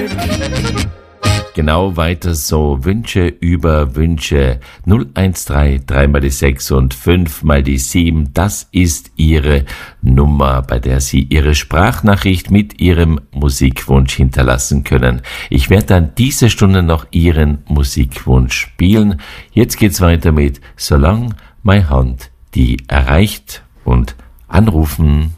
Genau, weiter so. Wünsche über Wünsche. 013, 3 mal die 6 und 5 mal die 7. Das ist Ihre Nummer, bei der Sie Ihre Sprachnachricht mit Ihrem Musikwunsch hinterlassen können. Ich werde dann diese Stunde noch Ihren Musikwunsch spielen. Jetzt geht's weiter mit Solang meine Hand die erreicht und anrufen.